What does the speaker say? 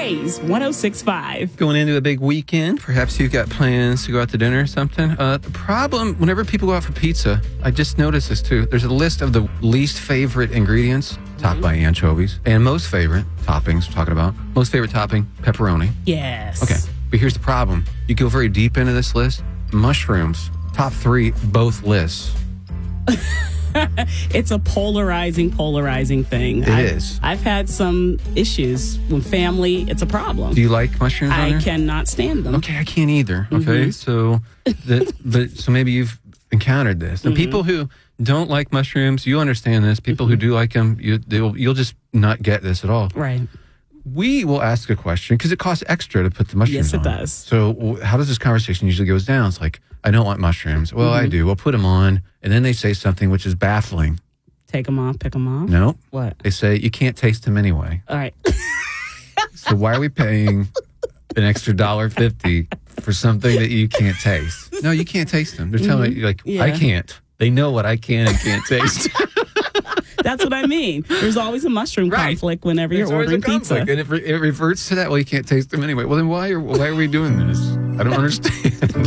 Blaze 106.5. Going into a big weekend, perhaps you've got plans to go out to dinner or something. The problem, whenever people go out for pizza, I just noticed this too. There's a list of the least favorite ingredients, topped by anchovies, and most favorite toppings, we're talking about. Most favorite topping, pepperoni. Yes. Okay, but here's the problem. You go very deep into this list, mushrooms, top 3, both lists. It's a polarizing thing. It is. I've had some issues with family. It's a problem. Do you like mushrooms on I there? cannot stand them. Okay, I can't either. Okay, so so maybe you've encountered this. And people who don't like mushrooms, you understand this. People who do like them, you'll just not get this at all. Right. We will ask a question because it costs extra to put the mushrooms on. Yes, it does. So how does this conversation usually goes down? It's like, I don't want mushrooms. Well, I do. We'll put them on. And then they say something which is baffling. Take them off, pick them off? No. What? They say, you can't taste them anyway. All right. So why are we paying an extra $1.50 for something that you can't taste? No, you can't taste them. They're telling you, like, Yeah. I can't. They know what I can and can't taste. That's what I mean. There's always a mushroom conflict whenever There's you're always ordering a pizza. conflict, and it reverts to that. Well, you can't taste them anyway. Well, then why are we doing this? I don't understand.